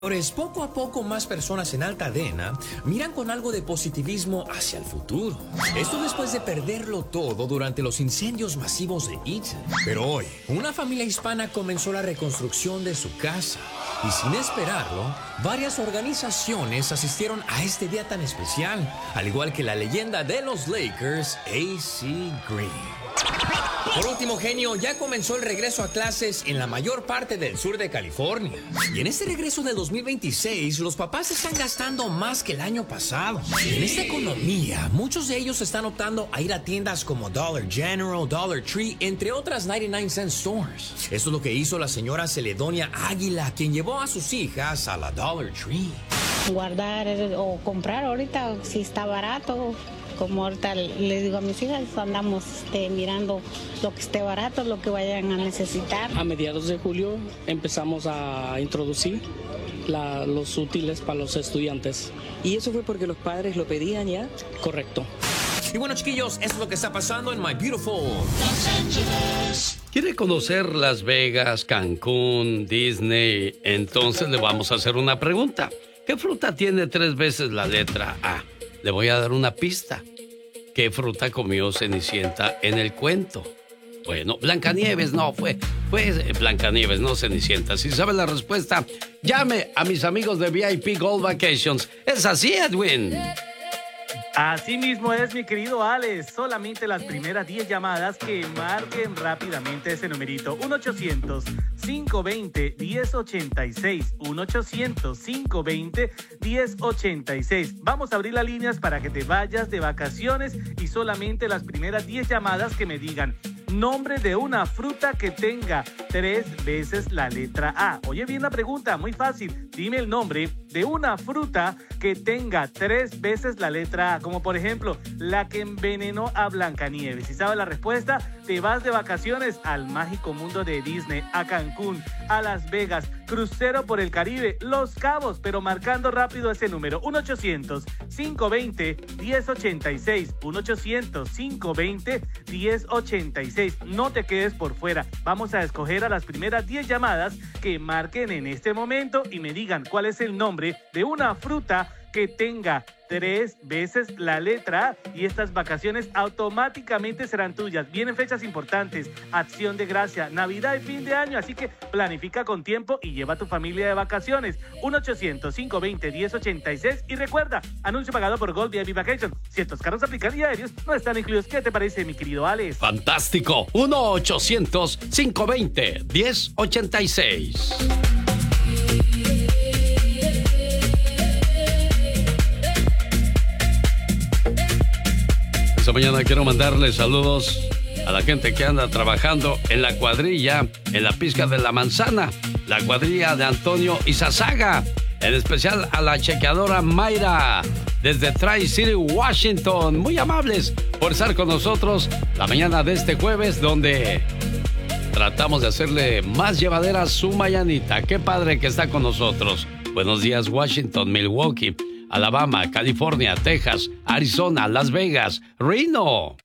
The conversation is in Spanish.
Poco a poco más personas en Altadena miran con algo de positivismo hacia el futuro. Esto después de perderlo todo durante los incendios masivos de Eaton. Pero hoy, una familia hispana comenzó la reconstrucción de su casa. Y sin esperarlo, varias organizaciones asistieron a este día tan especial, al igual que la leyenda de los Lakers, AC Green. Por último, genio, ya comenzó el regreso a clases en la mayor parte del sur de California. Y en este regreso de 2026, los papás están gastando más que el año pasado. En esta economía, muchos de ellos están optando a ir a tiendas como Dollar General, Dollar Tree, entre otras 99 cent stores. Esto es lo que hizo la señora Celedonia Águila, quien llevó a sus hijas a la Dollar Tree. Guardar o comprar ahorita si está barato. Como ahorita le digo a mis hijas, andamos mirando lo que esté barato, lo que vayan a necesitar. A mediados de julio empezamos a introducir los útiles para los estudiantes. ¿Y eso fue porque los padres lo pedían ya? Correcto. Y bueno, chiquillos, eso es lo que está pasando en My Beautiful Los Angeles. ¿Quiere conocer Las Vegas, Cancún, Disney? Entonces le vamos a hacer una pregunta. ¿Qué fruta tiene 3 veces la letra A? Le voy a dar una pista. ¿Qué fruta comió Cenicienta en el cuento? Bueno, Blancanieves, no, fue Blancanieves, no Cenicienta. Si sabe la respuesta, llame a mis amigos de VIP Gold Vacations. ¿Es así, Edwin? Así mismo es, mi querido Alex. Solamente las primeras 10 llamadas que marquen rápidamente ese numerito. 1-800-520-1086. 1-800-520-1086. Vamos a abrir las líneas para que te vayas de vacaciones y solamente las primeras 10 llamadas que me digan nombre de una fruta que tenga 3 veces la letra A. Oye bien la pregunta, muy fácil. Dime el nombre de una fruta que tenga 3 veces la letra A, como por ejemplo la que envenenó a Blancanieves. Si sabes la respuesta, te vas de vacaciones al mágico mundo de Disney, a Cancún, a Las Vegas, crucero por el Caribe, Los Cabos, pero marcando rápido ese número, 1-800-520-1086, 1-800-520-1086. No te quedes por fuera. Vamos a escoger a las primeras 10 llamadas que marquen en este momento y me digan cuál es el nombre de una fruta que tenga 3 veces la letra A, y estas vacaciones automáticamente serán tuyas. Vienen fechas importantes, Acción de Gracia, Navidad y fin de año, así que planifica con tiempo y lleva a tu familia de vacaciones. 1-800-520-1086 y recuerda, anuncio pagado por Gold VIP Vacation. Si estos carros aplican y aéreos no están incluidos. ¿Qué te parece, mi querido Alex? ¡Fantástico! 1-800-520-1086. Esta mañana quiero mandarle saludos a la gente que anda trabajando en la cuadrilla, en la pizca de la manzana, la cuadrilla de Antonio Izazaga, en especial a la chequeadora Mayra, desde Tri-City, Washington. Muy amables por estar con nosotros la mañana de este jueves, donde tratamos de hacerle más llevadera su mañanita. Qué padre que está con nosotros. Buenos días, Washington, Milwaukee, Alabama, California, Texas, Arizona, Las Vegas, Reno,